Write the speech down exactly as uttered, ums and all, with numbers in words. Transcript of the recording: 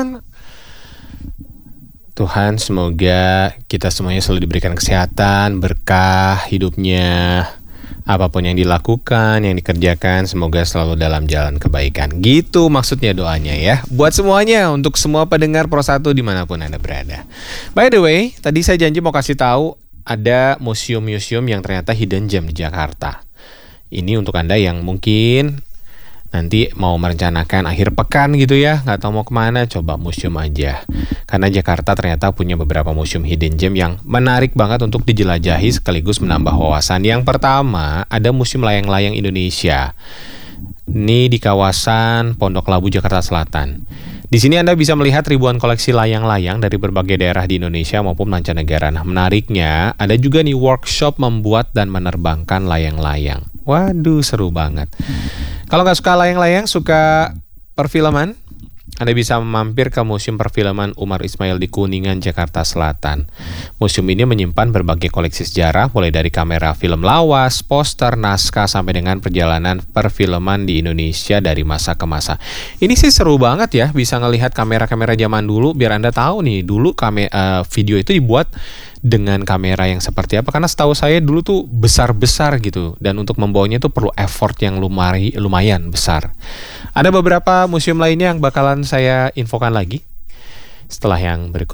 Tuhan semoga kita semuanya selalu diberikan kesehatan, berkah hidupnya, apapun yang dilakukan, yang dikerjakan, semoga selalu dalam jalan kebaikan. Gitu maksudnya doanya ya. Buat semuanya, untuk semua pendengar Pro satu dimanapun Anda berada. By the way, tadi saya janji mau kasih tahu ada museum-museum yang ternyata hidden gem di Jakarta. Ini untuk Anda yang mungkin nanti mau merencanakan akhir pekan gitu ya, nggak tahu mau kemana, coba museum aja. Karena Jakarta ternyata punya beberapa museum hidden gem yang menarik banget untuk dijelajahi sekaligus menambah wawasan. Yang pertama, ada Museum Layang-Layang Indonesia. Ini di kawasan Pondok Labu, Jakarta Selatan. Di sini Anda bisa melihat ribuan koleksi layang-layang dari berbagai daerah di Indonesia maupun mancanegara. Nah, menariknya, ada juga nih workshop membuat dan menerbangkan layang-layang. Waduh, seru banget. Kalau nggak suka layang-layang, suka perfilman, Anda bisa mampir ke Museum Perfilman Umar Ismail di Kuningan, Jakarta Selatan. Museum ini menyimpan berbagai koleksi sejarah, mulai dari kamera film lawas, poster, naskah, sampai dengan perjalanan perfilman di Indonesia dari masa ke masa. Ini sih seru banget ya, bisa ngelihat kamera-kamera zaman dulu, biar Anda tahu nih, dulu kame, uh, video itu dibuat dengan kamera yang seperti apa, karena setahu saya dulu tuh besar-besar gitu, dan untuk membawanya tuh perlu effort yang lumari, lumayan besar. Ada beberapa museum lainnya yang bakalan saya infokan lagi setelah yang berikut.